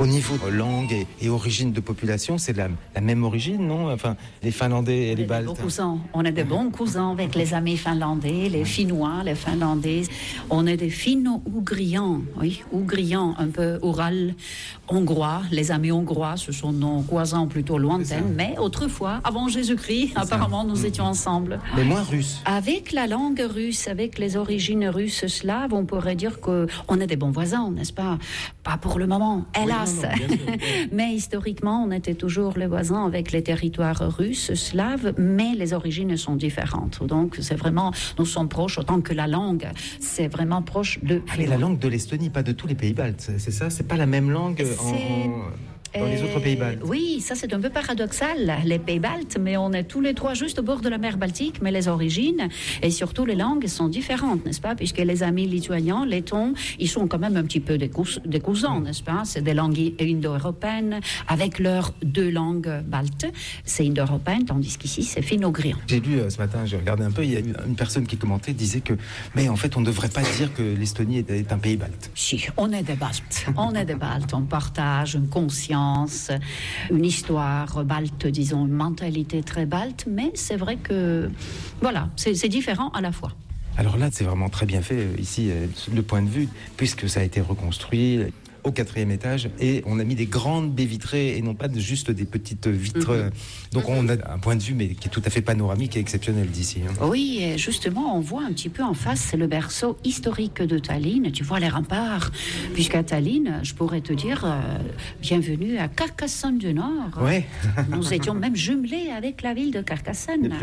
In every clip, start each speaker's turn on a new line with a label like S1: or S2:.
S1: Au niveau langue et origine de population, c'est la même origine, non? Enfin, les Finlandais et les Baltes.
S2: On est des bons cousins avec les amis finlandais, les Finnois, les Finlandais. On est des Finno-Ougriens, oui, Ougriens, un peu oral, hongrois. Les amis hongrois, ce sont nos cousins plutôt lointains, mais autrefois, avant Jésus-Christ, apparemment, nous étions ensemble.
S1: Mais moins russes.
S2: Avec la langue russe, avec les origines russes slaves, on pourrait dire qu'on est des bons voisins, n'est-ce pas? Pas pour le moment, hélas.
S1: Oui, non, bien sûr.
S2: Mais historiquement, on était toujours les voisins avec les territoires russes, slaves, mais les origines sont différentes. Donc, c'est vraiment, nous sommes proches autant que la langue. C'est vraiment proche de...
S1: Mais la langue de l'Estonie, pas de tous les pays baltes, c'est ça? C'est pas la même langue dans les autres pays baltes?
S2: Oui, ça c'est un peu paradoxal, les pays baltes, mais on est tous les trois juste au bord de la mer Baltique, mais les origines et surtout les langues sont différentes, n'est-ce pas? Puisque les amis lituaniens, lettons, ils sont quand même un petit peu des cousins, n'est-ce pas? C'est des langues indo-européennes avec leurs deux langues baltes. C'est indo-européen, tandis qu'ici c'est finno-ougrian.
S1: J'ai lu ce matin, j'ai regardé un peu, il y a une personne qui commentait, disait que, mais en fait on ne devrait pas dire que l'Estonie est un pays balte.
S2: Si, on est des Baltes. On est des Baltes. On partage une conscience, une histoire balte, disons, une mentalité très balte, mais c'est vrai que, voilà, c'est différent à la fois.
S1: Alors là, c'est vraiment très bien fait ici, le point de vue, puisque ça a été reconstruit au 4e étage et on a mis des grandes baies vitrées et non pas juste des petites vitres. Donc on a un point de vue mais qui est tout à fait panoramique et exceptionnel d'ici.
S2: Oui, et justement, on voit un petit peu en face, c'est le berceau historique de Tallinn. Tu vois les remparts, puisqu'à Tallinn, je pourrais te dire, bienvenue à Carcassonne du Nord.
S1: Ouais.
S2: Nous étions même jumelés avec la ville de Carcassonne.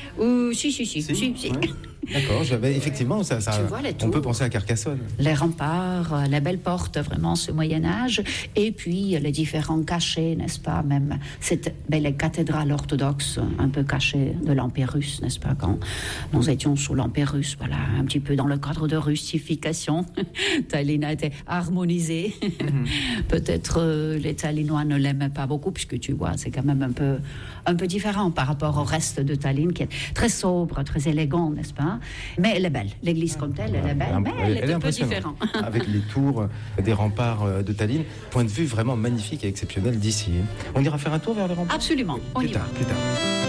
S2: Si.
S1: D'accord, effectivement, ça on peut penser à Carcassonne.
S2: Les remparts, les belles portes, vraiment, ce Moyen-Âge, et puis les différents cachets, n'est-ce pas, même cette belle cathédrale orthodoxe, un peu cachée de l'Empire russe, n'est-ce pas, quand nous étions sous l'Empire russe, voilà, un petit peu dans le cadre de russification. Tallinn a été harmonisé. Peut-être les Tallinnois ne l'aimaient pas beaucoup, puisque tu vois, c'est quand même un peu différent par rapport au reste de Tallinn, qui est très sobre, très élégant, n'est-ce pas? Mais elle est belle. L'église comme telle, elle est belle, mais elle est un peu différente.
S1: Avec les tours des remparts de Tallinn, point de vue vraiment magnifique et exceptionnel d'ici. On ira faire un tour vers les remparts?
S2: Absolument, on y va.
S1: Plus tard.